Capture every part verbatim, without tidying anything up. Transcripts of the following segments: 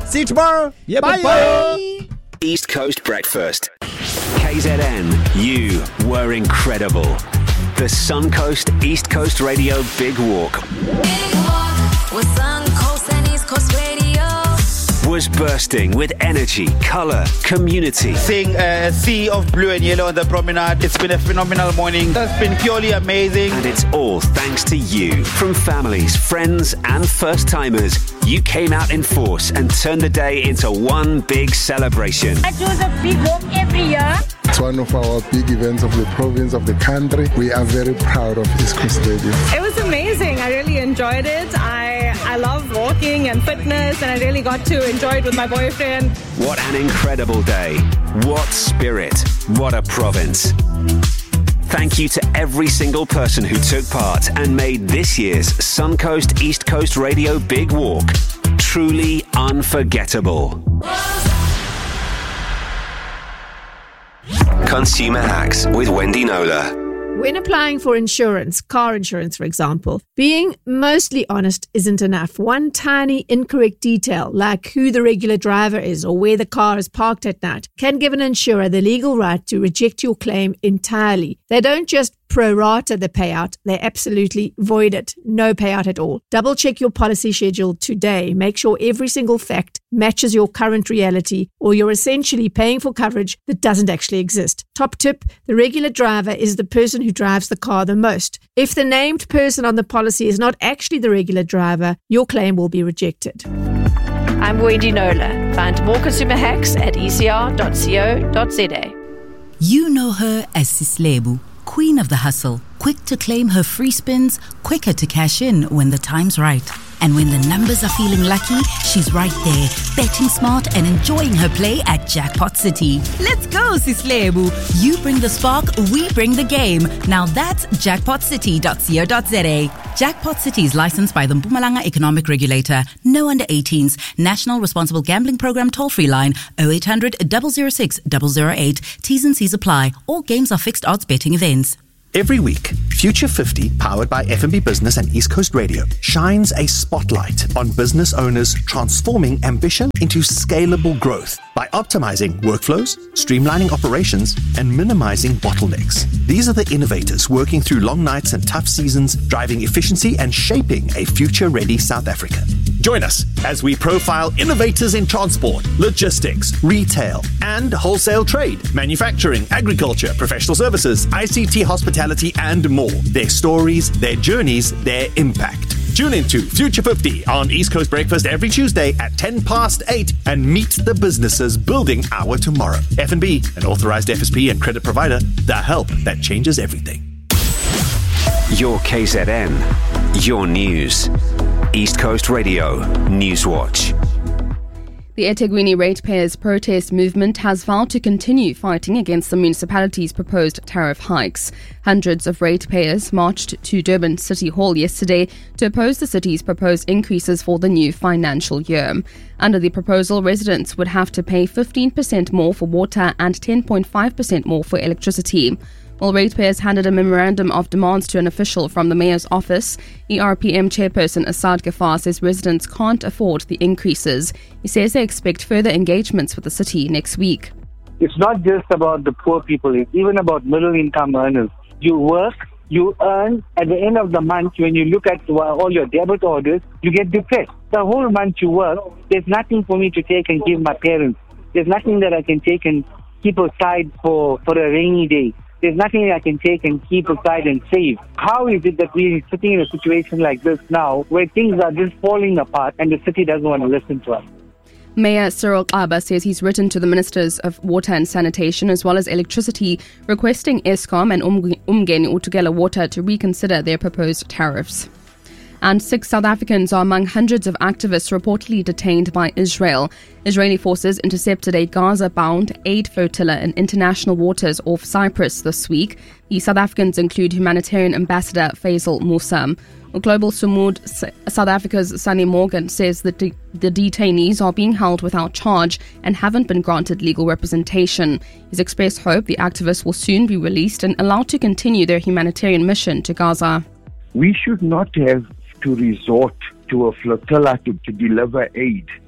See you tomorrow. Yeah, bye. bye. East Coast Breakfast. K Z N, you were incredible. The Suncoast East Coast Radio Big Walk. Big Walk with Suncoast and East Coast Radio. Was bursting with energy, colour, community. Seeing a sea of blue and yellow on the promenade, it's been a phenomenal morning. That's been purely amazing. And it's all thanks to you. From families, friends and first-timers, you came out in force and turned the day into one big celebration. I do the big walk every year. It's one of our big events of the province, of the country. We are very proud of East Coast Radio. It was amazing. I really enjoyed it. I I love walking and fitness, and I really got to enjoy it with my boyfriend. What an incredible day. What spirit. What a province. Thank you to every single person who took part and made this year's Suncoast East Coast Radio Big Walk truly unforgettable. Consumer Hacks with Wendy Nola. When applying for insurance, car insurance for example, being mostly honest isn't enough. One tiny incorrect detail, like who the regular driver is or where the car is parked at night, can give an insurer the legal right to reject your claim entirely. They don't just prorata the payout, they absolutely void it. No payout at all. Double check your policy schedule today. Make sure every single fact matches your current reality, or you're essentially paying for coverage that doesn't actually exist. Top tip, the regular driver is the person who drives the car the most. If the named person on the policy is not actually the regular driver, your claim will be rejected. I'm Wendy Nola. Find more consumer hacks at e c r dot co dot z a. You know her as Sislebu, queen of the hustle, quick to claim her free spins, quicker to cash in when the time's right. And when the numbers are feeling lucky, she's right there, betting smart and enjoying her play at Jackpot City. Let's go, Sislebu. You bring the spark, we bring the game. Now that's jackpot city dot co dot z a. Jackpot City is licensed by the Mpumalanga Economic Regulator. No under eighteens. National Responsible Gambling Program toll-free line oh eight hundred, double oh six, double oh eight. T's and C's apply. All games are fixed odds betting events. Every week, Future fifty, powered by F and B Business and East Coast Radio, shines a spotlight on business owners transforming ambition into scalable growth by optimizing workflows, streamlining operations, and minimizing bottlenecks. These are the innovators working through long nights and tough seasons, driving efficiency and shaping a future-ready South Africa. Join us as we profile innovators in transport, logistics, retail, and wholesale trade, manufacturing, agriculture, professional services, I C T, hospitality, and more. Their stories, their journeys, their impact. Tune into Future fifty on East Coast Breakfast every Tuesday at ten past eight and meet the businesses building our tomorrow. F and B, an authorized F S P and credit provider, the help that changes everything. Your K Z N, your news. East Coast Radio, Newswatch. The eThekwini ratepayers protest movement has vowed to continue fighting against the municipality's proposed tariff hikes. Hundreds of ratepayers marched to Durban City Hall yesterday to oppose the city's proposed increases for the new financial year. Under the proposal, residents would have to pay fifteen percent more for water and ten point five percent more for electricity. While ratepayers handed a memorandum of demands to an official from the mayor's office, E R P M chairperson Asad Ghaffar says residents can't afford the increases. He says they expect further engagements with the city next week. It's not just about the poor people, it's even about middle income earners. You work, you earn, at the end of the month, when you look at all your debit orders, you get depressed. The whole month you work, there's nothing for me to take and give my parents. There's nothing that I can take and keep aside for, for a rainy day. There's nothing I can take and keep aside and save. How is it that we're sitting in a situation like this now where things are just falling apart and the city doesn't want to listen to us? Mayor Cyril Xaba says he's written to the Ministers of Water and Sanitation as well as Electricity requesting Eskom and Umgeni Utugela Water to reconsider their proposed tariffs. And six South Africans are among hundreds of activists reportedly detained by Israel. Israeli forces intercepted a Gaza-bound aid flotilla in international waters off Cyprus this week. The South Africans include humanitarian ambassador Faisal Musa. Global Sumud, South Africa's Sunny Morgan, says that de- the detainees are being held without charge and haven't been granted legal representation. He's expressed hope the activists will soon be released and allowed to continue their humanitarian mission to Gaza. We should not have to resort to a flotilla to, to deliver aid.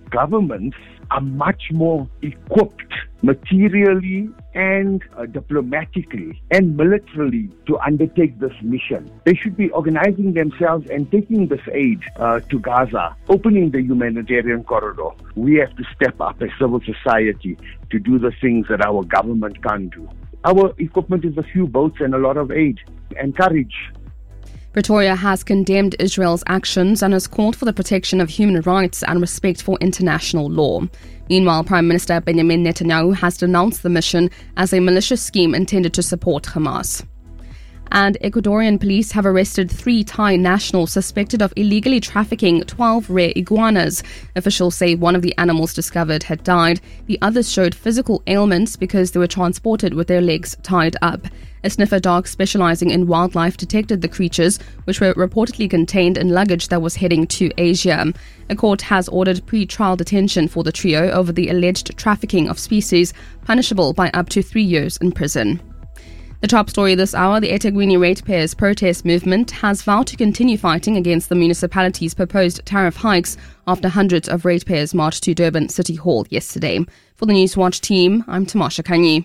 governments are much more equipped materially and uh, diplomatically and militarily to undertake this mission. They should be organizing themselves and taking this aid uh, to Gaza, opening the humanitarian corridor. We have to step up as civil society to do the things that our government can't do. Our equipment is a few boats and a lot of aid and courage. Pretoria has condemned Israel's actions and has called for the protection of human rights and respect for international law. Meanwhile, Prime Minister Benjamin Netanyahu has denounced the mission as a malicious scheme intended to support Hamas. And Ecuadorian police have arrested three Thai nationals suspected of illegally trafficking twelve rare iguanas. Officials say one of the animals discovered had died. The others showed physical ailments because they were transported with their legs tied up. A sniffer dog specializing in wildlife detected the creatures, which were reportedly contained in luggage that was heading to Asia. A court has ordered pre-trial detention for the trio over the alleged trafficking of species, punishable by up to three years in prison. The top story this hour, the eThekwini ratepayers protest movement has vowed to continue fighting against the municipality's proposed tariff hikes after hundreds of ratepayers marched to Durban City Hall yesterday. For the Newswatch team, I'm Tamasha Kanyi.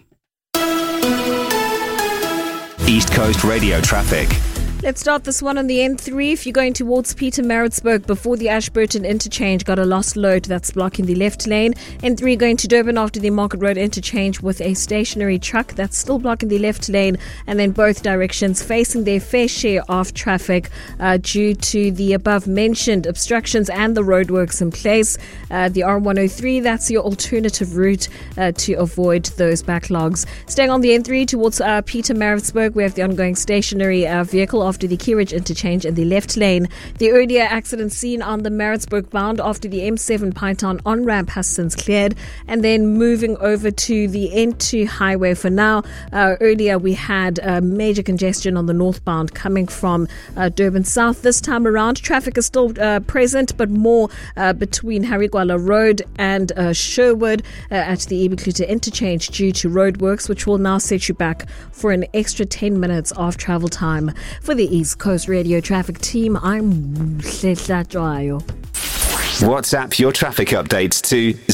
East Coast Radio traffic. Let's start this one on the N three. If you're going towards Pietermaritzburg before the Ashburton interchange, got a lost load that's blocking the left lane. N three going to Durban after the Market Road interchange with a stationary truck that's still blocking the left lane, and then both directions facing their fair share of traffic uh, due to the above mentioned obstructions and the roadworks in place. Uh, the R one oh three, that's your alternative route uh, to avoid those backlogs. Staying on the N three towards uh, Pietermaritzburg, we have the ongoing stationary uh, vehicle of after the Keyridge interchange in the left lane. The earlier accident seen on the Maritzburg bound after the M seven Python on-ramp has since cleared. And then moving over to the N two highway for now. Uh, earlier we had uh, major congestion on the northbound coming from uh, Durban South. This time around, traffic is still uh, present, but more uh, between Harigwala Road and uh, Sherwood uh, at the Ibikluta interchange due to roadworks, which will now set you back for an extra ten minutes of travel time. For the East Coast Radio traffic team, I'm Shetla Joayo. WhatsApp your traffic updates to